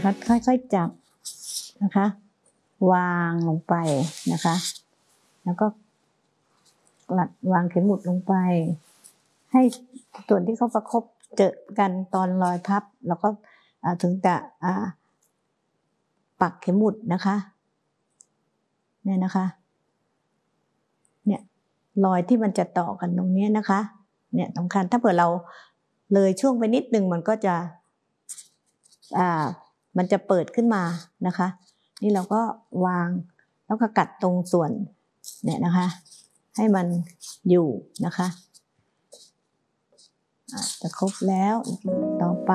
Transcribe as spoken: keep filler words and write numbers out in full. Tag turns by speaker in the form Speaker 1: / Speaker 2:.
Speaker 1: นะคะค่อยๆจับนะคะวางลงไปนะคะแล้วก็กลัดวางเข็มหมุดลงไปให้ส่วนที่เขาประคบเจอกันตอนรอยพับแล้วก็ถึงจะปักเข็มหมุดนะคะเนี่ยนะคะเนี่ยรอยที่มันจะต่อกันตรงนี้นะคะเนี่ยสำคัญถ้าเผื่อเราเลยช่วงไปนิดนึงมันก็จะอ่ามันจะเปิดขึ้นมานะคะนี่เราก็วางแล้วก็กัดตรงส่วนเนี่ยนะคะให้มันอยู่นะคะจะครบแล้วต่อไป